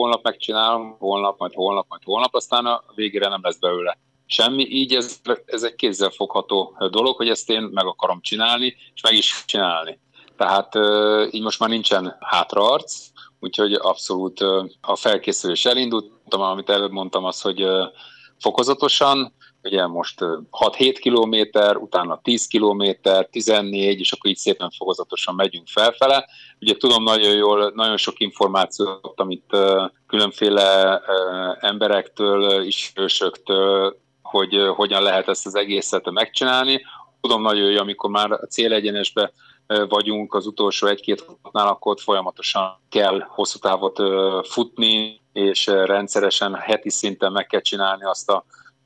holnap megcsinálom, holnap, aztán a végére nem lesz belőle semmi. Így ez egy kézzelfogható dolog, hogy ezt én meg akarom csinálni, és meg is csinálni. Tehát így most már nincsen hátraarc, úgyhogy abszolút a felkészülés elindult. Amit előbb mondtam, az, hogy fokozatosan, ugye most 6-7 kilométer, utána 10 kilométer, 14, és akkor így szépen fokozatosan megyünk felfele. Ugye tudom nagyon jól, nagyon sok információt, amit különféle emberektől, ismerősöktől, hogy hogyan lehet ezt az egészet megcsinálni. Tudom nagyon jól, amikor már a célegyenesbe vagyunk az utolsó 1-2 hónapnál, akkor folyamatosan kell hosszú távot futni, és rendszeresen heti szinten meg kell csinálni azt a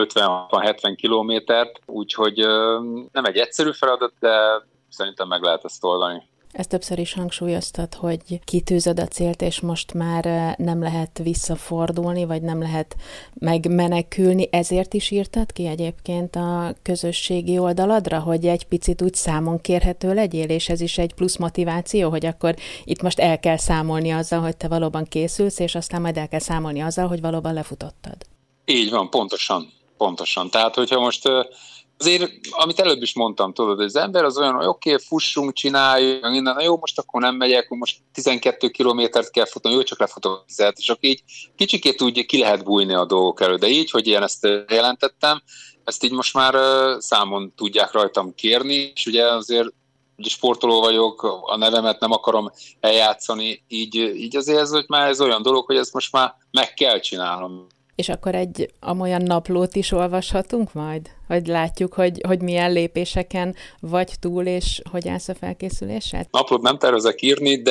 50-70 kilométert, úgyhogy nem egy egyszerű feladat, de szerintem meg lehet ezt oldani. Ezt többször is hangsúlyoztad, hogy kitűzöd a célt, és most már nem lehet visszafordulni, vagy nem lehet megmenekülni. Ezért is írtad ki egyébként a közösségi oldaladra, hogy egy picit úgy számon kérhető legyél, és ez is egy plusz motiváció, hogy akkor itt most el kell számolni azzal, hogy te valóban készülsz, és aztán majd el kell számolni azzal, hogy valóban lefutottad. Így van, pontosan. Tehát, hogyha most azért, amit előbb is mondtam, tudod, az ember az olyan, hogy oké, fussunk, csináljuk, minden, na jó, most akkor nem megyek, most 12 kilométert kell futni, jó, csak lefutok 10, és akkor így kicsikét úgy ki lehet bújni a dolgok elő, de így, hogy én ezt jelentettem, ezt így most már számon tudják rajtam kérni, és ugye azért ugye sportoló vagyok, a nevemet nem akarom eljátszani, így azért ez, hogy már ez olyan dolog, hogy ezt most már meg kell csinálnom. És akkor egy amolyan naplót is olvashatunk majd? Hogy látjuk, hogy milyen lépéseken vagy túl, és hogy állsz a felkészüléssel? Naplót nem tervezek írni,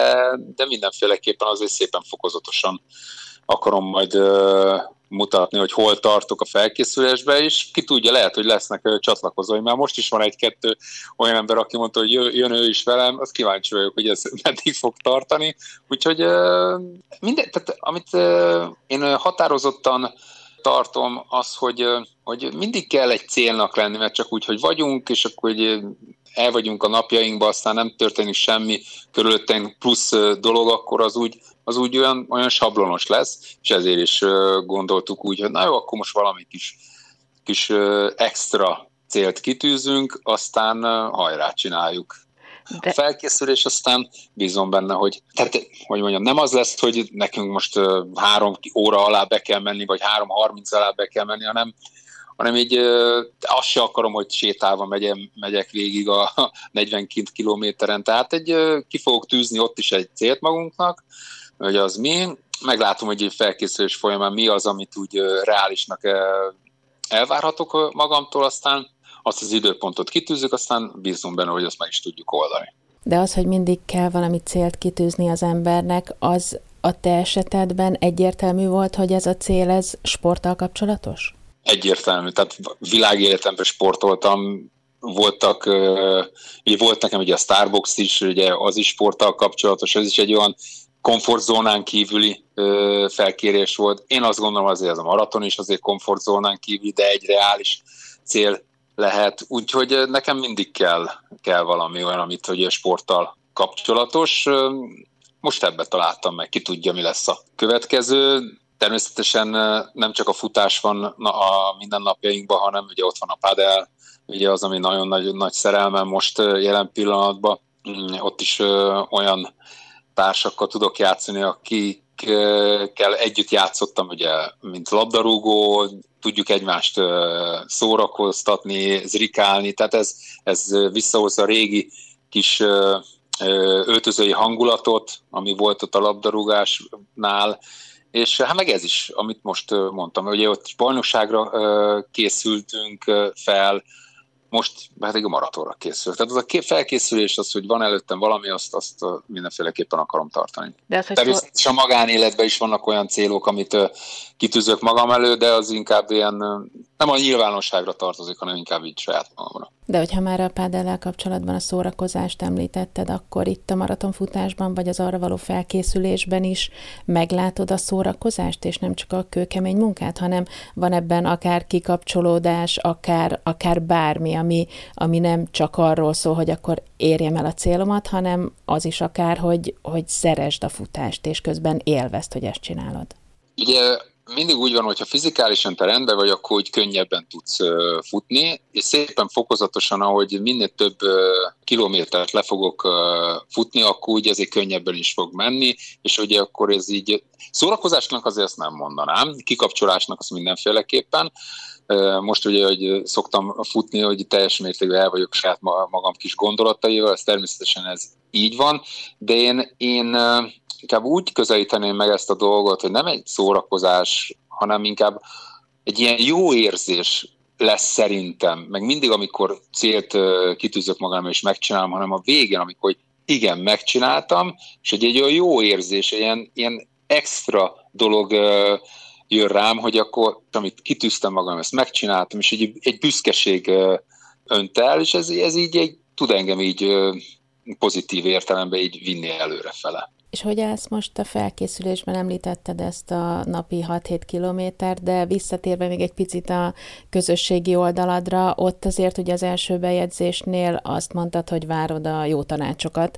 de mindenféleképpen azért szépen fokozatosan akarom majd mutatni, hogy hol tartok a felkészülésbe, és ki tudja, lehet, hogy lesznek csatlakozói, mert most is van 1-2 olyan ember, aki mondta, hogy jön ő is velem, az kíváncsi vagyok, hogy ez meddig fog tartani. Úgyhogy tehát, amit én határozottan tartom, az, hogy mindig kell egy célnak lenni, mert csak úgy, hogy vagyunk, és akkor hogy el vagyunk a napjainkban, aztán nem történik semmi körülöttünk plusz dolog, akkor az úgy olyan sablonos lesz, és ezért is gondoltuk úgy, hogy na jó, akkor most valami kis extra célt kitűzünk, aztán hajrá csináljuk. A felkészülés, aztán bízom benne, hogy mondjam, nem az lesz, hogy nekünk most 3 óra alá be kell menni, vagy 3:30 alá be kell menni, hanem így azt se akarom, hogy sétálva megyek végig a 42 kilométeren. Tehát ki fogok tűzni ott is egy célt magunknak, hogy az mi. Meglátom, hogy egy felkészülés folyamán mi az, amit úgy reálisnak elvárhatok magamtól, aztán azt az időpontot kitűzzük, aztán bízom benne, hogy azt meg is tudjuk oldani. De az, hogy mindig kell valami célt kitűzni az embernek, az a te esetedben egyértelmű volt, hogy ez a cél, ez sporttal kapcsolatos? Egyértelmű, tehát világéletemben sportoltam, ugye volt nekem ugye a Starbucks is, ugye az is sporttal kapcsolatos, ez is egy olyan komfortzónán kívüli felkérés volt. Én azt gondolom, azért ez a maraton is azért komfortzónán kívüli, de egy reális cél lehet. Úgyhogy nekem mindig kell valami olyan, amit hogy a sporttal kapcsolatos. Most ebbe találtam meg, ki tudja, mi lesz a következő. Természetesen nem csak a futás van a mindennapjainkban, hanem ugye ott van a padel, ugye az, ami nagyon nagy szerelmem most jelen pillanatban. Ott is olyan társakkal tudok játszani, akikkel együtt játszottam, ugye, mint labdarúgó, tudjuk egymást szórakoztatni, zrikálni, tehát ez visszahozza a régi kis öltözői hangulatot, ami volt ott a labdarúgásnál, és hát meg ez is, amit most mondtam, ugye ott bajnokságra készültünk fel, most pedig a maratonra készül. Tehát az a felkészülés, az, hogy van előttem valami, azt mindenféleképpen akarom tartani. Természetesen a magánéletben is vannak olyan célok, amit kitűzök magam elő, de az inkább ilyen, nem a nyilvánosságra tartozik, hanem inkább így saját magamra. De hogyha már a pádellel kapcsolatban a szórakozást említetted, akkor itt a maratonfutásban, vagy az arra való felkészülésben is meglátod a szórakozást, és nem csak a kőkemény munkát, hanem van ebben akár kikapcsolódás, akár bármi, ami nem csak arról szól, hogy akkor érjem el a célomat, hanem az is akár, hogy szeresd a futást, és közben élvezd, hogy ezt csinálod. Ugye mindig úgy van, hogyha fizikálisan te rendben vagy, akkor úgy könnyebben tudsz futni, és szépen fokozatosan, ahogy minél több kilométert le fogok futni, akkor úgy ezért könnyebben is fog menni, és ugye akkor ez így szórakozásnak azért ezt nem mondanám, kikapcsolásnak az mindenféleképpen. Most ugye, hogy szoktam futni, hogy teljes mértékben el vagyok saját magam kis gondolataival, ez természetesen ez így van, de én inkább úgy közelíteném meg ezt a dolgot, hogy nem egy szórakozás, hanem inkább egy ilyen jó érzés lesz szerintem, meg mindig, amikor célt kitűzök magamra és megcsinálom, hanem a végén, amikor igen, megcsináltam, és egy olyan jó érzés, ilyen extra dolog jön rám, hogy akkor, amit kitűztem magam, ezt megcsináltam, és egy büszkeség önt el, és ez így tud engem így pozitív értelemben így vinni előrefele. És hogy állsz most a felkészülésben, említetted ezt a napi 6-7 kilométert, de visszatérve még egy picit a közösségi oldaladra, ott azért ugye az első bejegyzésnél azt mondtad, hogy várod a jó tanácsokat,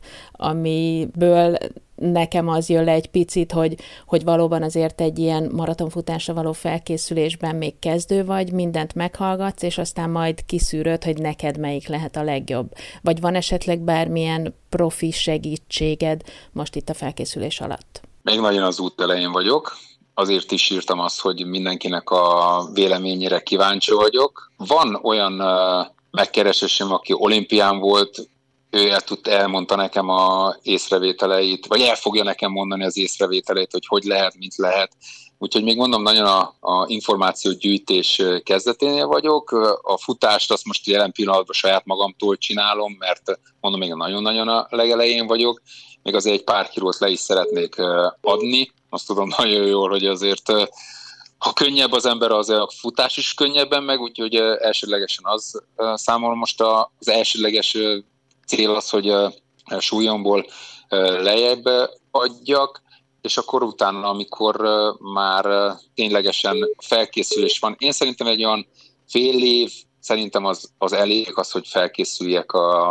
amiből nekem az jön le egy picit, hogy valóban azért egy ilyen maratonfutásra való felkészülésben még kezdő vagy, mindent meghallgatsz, és aztán majd kiszűröd, hogy neked melyik lehet a legjobb. Vagy van esetleg bármilyen profi segítséged most itt a felkészülés alatt? Még nagyon az út elején vagyok, azért is írtam azt, hogy mindenkinek a véleményére kíváncsi vagyok. Van olyan megkeresésem, aki olimpián volt, ő elmondta nekem az észrevételeit, vagy el fogja nekem mondani az észrevételeit, hogy lehet, mint lehet. Úgyhogy még mondom, nagyon a információgyűjtés kezdeténél vagyok. A futást azt most jelen pillanatban saját magamtól csinálom, mert mondom, még nagyon-nagyon a legelején vagyok. Még azért egy pár kilót le is szeretnék adni. Azt tudom nagyon jól, hogy azért ha könnyebb az ember, az a futás is könnyebben meg, úgyhogy elsődlegesen az számomra most az elsődleges cél az, hogy súlyomból lejjebb adjak, és akkor utána, amikor már ténylegesen felkészülés van, én szerintem egy olyan fél év, szerintem az elég az, hogy felkészüljek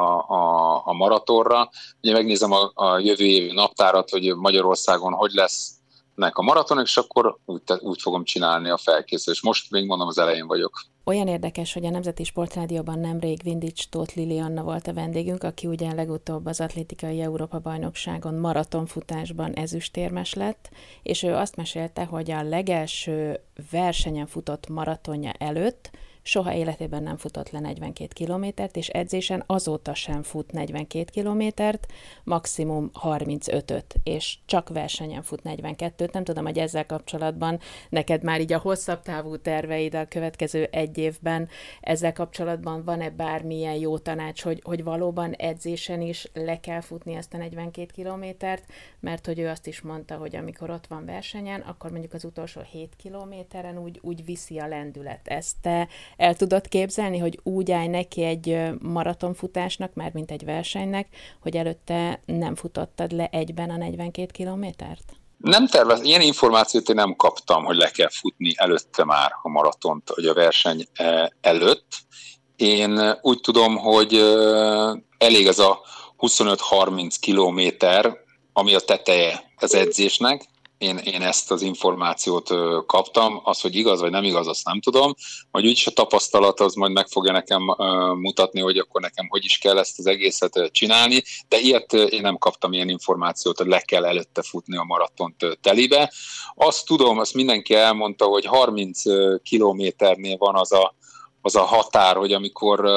a maratonra. Ugye megnézem a jövő évi naptárat, hogy Magyarországon hogy lesznek a maratonok, és akkor úgy fogom csinálni a felkészülést. Most még mondom, az elején vagyok. Olyan érdekes, hogy a Nemzeti Sportrádióban nemrég Vindics Tóth Lilianna volt a vendégünk, aki ugye legutóbb az atlétikai Európa-bajnokságon maratonfutásban ezüstérmes lett, és ő azt mesélte, hogy a legelső versenyen futott maratonja előtt soha életében nem futott le 42 kilométert, és edzésen azóta sem fut 42 kilométert, maximum 35-öt, és csak versenyen fut 42-t. Nem tudom, hogy ezzel kapcsolatban neked már így a hosszabb távú terveid a következő egy évben, ezzel kapcsolatban van-e bármilyen jó tanács, hogy valóban edzésen is le kell futni ezt a 42 kilométert, mert hogy ő azt is mondta, hogy amikor ott van versenyen, akkor mondjuk az utolsó 7 kilométeren úgy viszi a lendület. Ezt te el tudod képzelni, hogy úgy állj neki egy maratonfutásnak, már mint egy versenynek, hogy előtte nem futottad le egyben a 42 kilométert? Nem ilyen információt én nem kaptam, hogy le kell futni előtte már a maratont, vagy a verseny előtt. Én úgy tudom, hogy elég ez a 25-30 kilométer, ami a teteje az edzésnek. Én ezt az információt kaptam, az, hogy igaz vagy nem igaz, azt nem tudom, majd úgyis a tapasztalat az majd meg fogja nekem mutatni, hogy akkor nekem hogy is kell ezt az egészet csinálni, de ilyet én nem kaptam, ilyen információt, hogy le kell előtte futni a maratont telibe. Azt tudom, azt mindenki elmondta, hogy 30 kilométernél van az a határ, hogy amikor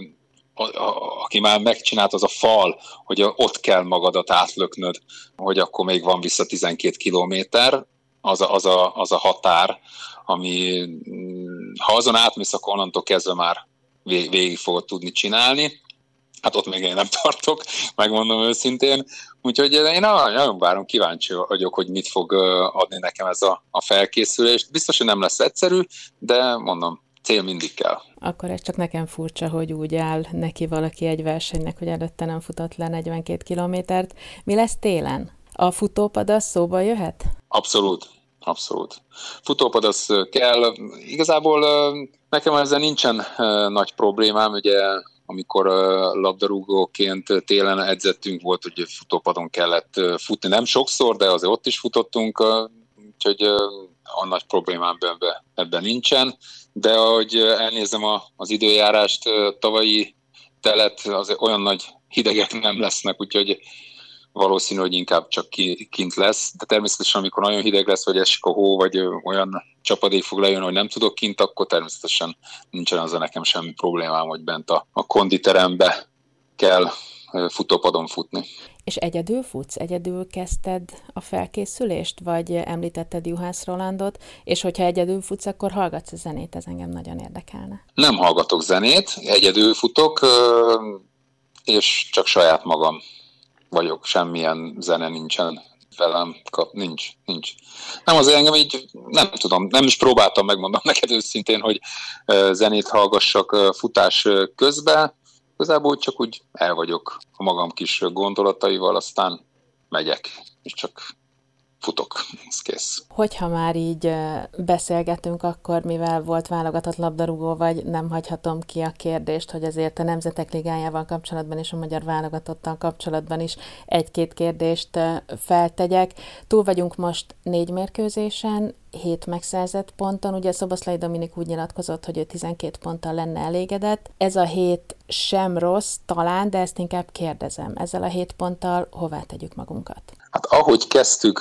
aki már megcsinált, az a fal, hogy ott kell magadat átlöknöd, hogy akkor még van vissza 12 kilométer, az a határ, ami ha azon átmész, akkor onnantól kezdve már végig fogod tudni csinálni. hát ott még én nem tartok, megmondom őszintén. Úgyhogy én nagyon várom, kíváncsi vagyok, hogy mit fog adni nekem ez a felkészülés. Biztos, hogy nem lesz egyszerű, de mondom, cél mindig kell. Akkor ez csak nekem furcsa, hogy úgy áll neki valaki egy versenynek, hogy előtte nem futott le 42 kilométert. Mi lesz télen? A futópad az szóba jöhet? Abszolút. Futópad az kell. Igazából nekem ezzel nincsen nagy problémám, ugye amikor labdarúgóként télen edzettünk, volt, hogy futópadon kellett futni. Nem sokszor, de azért ott is futottunk, úgyhogy a nagy problémám ebben nincsen. De ahogy elnézem az időjárást, tavalyi telet, azért olyan nagy hidegek nem lesznek, úgyhogy valószínű, hogy inkább csak kint lesz. De természetesen, amikor nagyon hideg lesz, vagy esik a hó, vagy olyan csapadék fog lejönni, hogy nem tudok kint, akkor természetesen nincsen azzal nekem semmi problémám, hogy bent a konditerembe kell futópadon futni. És egyedül futsz? Egyedül kezdted a felkészülést? Vagy említetted Juhász Rolandot? És hogyha egyedül futsz, akkor hallgatsz a zenét? Ez engem nagyon érdekelne. Nem hallgatok zenét, egyedül futok, és csak saját magam vagyok, semmilyen zene nincsen velem, nincs. Nem, azért engem így, nem tudom, nem is próbáltam, megmondom neked őszintén, hogy zenét hallgassak futás közben, igazából csak úgy el vagyok a magam kis gondolataival, aztán megyek, és csak futok, ez kész. Hogyha már így beszélgetünk, akkor mivel volt válogatott labdarúgó vagy, nem hagyhatom ki a kérdést, hogy azért a Nemzetek Ligájával kapcsolatban és a magyar válogatottal kapcsolatban is egy-két kérdést feltegyek. Túl vagyunk most 4 mérkőzésen, 7 megszerzett ponton. Ugye Szoboszlai Dominik úgy nyilatkozott, hogy ő 12 ponttal lenne elégedett. Ez a 7 sem rossz, talán, de ezt inkább kérdezem. Ezzel a 7 ponttal hová tegyük magunkat? Hát ahogy kezdtük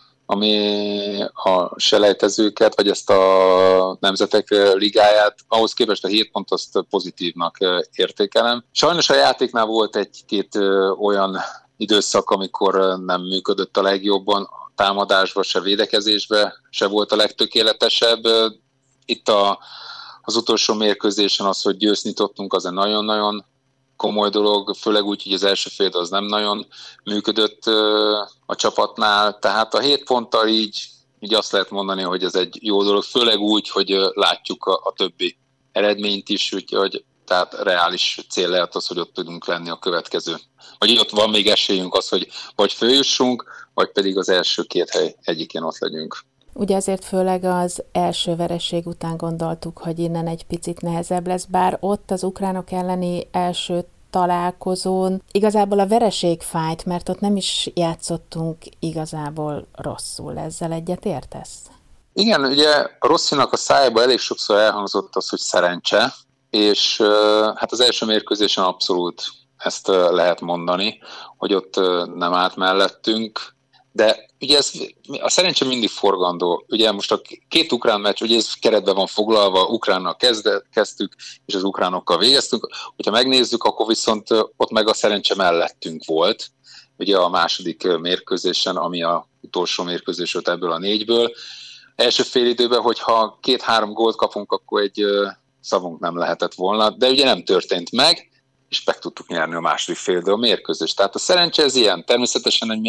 ami a selejtezőket, vagy ezt a Nemzetek Ligáját, ahhoz képest a 7 pont azt pozitívnak értékelem. Sajnos a játéknál volt egy-két olyan időszak, amikor nem működött a legjobban, támadásba, se védekezésbe, se volt a legtökéletesebb. Itt az utolsó mérkőzésen az, hogy győzni tudtunk, az egy nagyon-nagyon komoly dolog, főleg úgy, hogy az első fél az nem nagyon működött a csapatnál, tehát a 7 ponttal így azt lehet mondani, hogy ez egy jó dolog, főleg úgy, hogy látjuk a többi eredményt is, úgyhogy tehát reális cél lehet az, hogy ott tudunk lenni a következő. Vagy ott van még esélyünk az, hogy vagy följussunk, vagy pedig az első 2 hely egyikén ott legyünk. Ugye azért főleg az első vereség után gondoltuk, hogy innen egy picit nehezebb lesz, bár ott az ukránok elleni első találkozón igazából a vereség fájt, mert ott nem is játszottunk igazából rosszul. Ezzel egyet értesz? Igen, ugye Rosszinak a szájába elég sokszor elhangzott az, hogy szerencse, és hát az első mérkőzésen abszolút ezt lehet mondani, hogy ott nem állt mellettünk, de ugye a szerencse mindig forgandó. Ugye most a 2 ukrán meccs, ugye ez keretben van foglalva, ukránnal kezdtük, és az ukránokkal végeztünk. Hogyha megnézzük, akkor viszont ott meg a szerencse mellettünk volt. Ugye a második mérkőzésen, ami a utolsó mérkőzés volt ebből a 4-ből. Első fél időben, hogyha 2-3 gólt kapunk, akkor egy szavunk nem lehetett volna, de ugye nem történt meg, és meg tudtuk nyerni a második fél idő a mérkőzést. Tehát a szerencse ez ilyen. Természetesen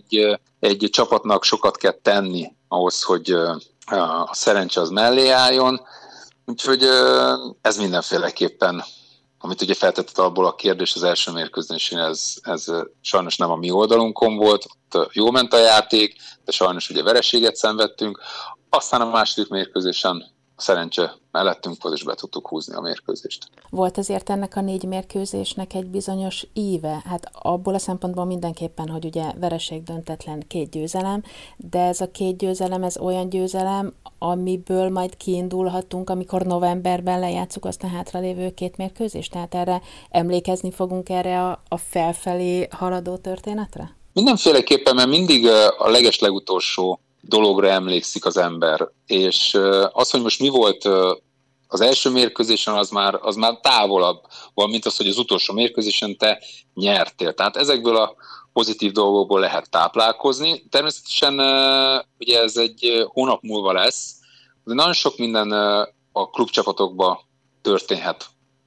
egy csapatnak sokat kell tenni ahhoz, hogy a szerencse az mellé álljon. Úgyhogy ez mindenféleképpen, amit ugye feltetett abból a kérdés az első mérkőzésén, ez sajnos nem a mi oldalunkon volt, ott jól ment a játék, de sajnos ugye vereséget szenvedtünk. Aztán a második mérkőzésen a szerencse mellettünk volt, és be tudtuk húzni a mérkőzést. Volt azért ennek a 4 mérkőzésnek egy bizonyos íve? Hát abból a szempontból mindenképpen, hogy ugye vereség döntetlen 2 győzelem, de ez a 2 győzelem, ez olyan győzelem, amiből majd kiindulhatunk, amikor novemberben lejátszuk azt a hátralévő 2 mérkőzést? Tehát erre emlékezni fogunk erre a felfelé haladó történetre? Mindenféleképpen, mert mindig a legeslegutolsó dologra emlékszik az ember, és az, hogy most mi volt az első mérkőzésen, az már távolabb van, mint az, hogy az utolsó mérkőzésen te nyertél. Tehát ezekből a pozitív dolgokból lehet táplálkozni. Természetesen ugye ez egy hónap múlva lesz, de nagyon sok minden a klubcsapatokban történhet a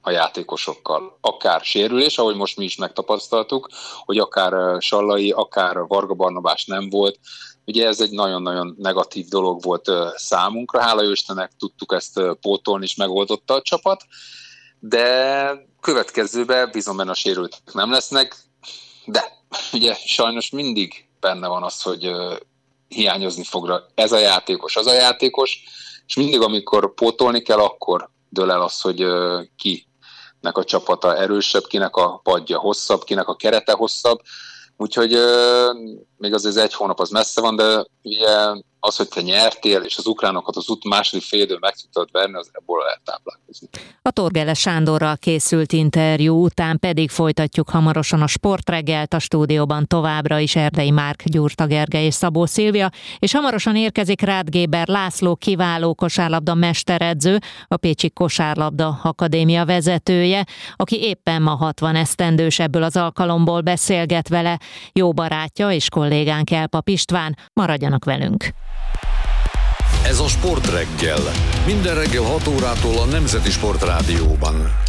a játékosokkal. Akár sérülés, ahogy most mi is megtapasztaltuk, hogy akár Sallai, akár Varga Barnabás nem volt. Ugye ez egy nagyon-nagyon negatív dolog volt számunkra, hála Istennek tudtuk ezt pótolni, és megoldotta a csapat, de következőben bízom benne a sérültek nem lesznek, de ugye sajnos mindig benne van az, hogy hiányozni fog ez a játékos, az a játékos, és mindig, amikor pótolni kell, akkor dől el az, hogy kinek a csapata erősebb, kinek a padja hosszabb, kinek a kerete hosszabb. Úgyhogy még azért egy hónap az messze van, de ugye az, hogy te nyertél, és az ukránokat az második fél időn meg tudtad verni, az ebből lehet táplálkozni. A Torgeles Sándorral készült interjú után pedig folytatjuk hamarosan a Sportreggelt, a stúdióban továbbra is Erdei Márk, Gyurta Gergely és Szabó Szilvia, és hamarosan érkezik Ráth Géber László, kiváló kosárlabda mesteredző, a Pécsi Kosárlabda Akadémia vezetője, aki éppen ma 60 esztendős, ebből az alkalomból beszélget vele, jó barátja és kollégánk Elpap István. Maradjanak velünk! Ez a Sportreggel. Minden reggel 6 órától a Nemzeti Sportrádióban.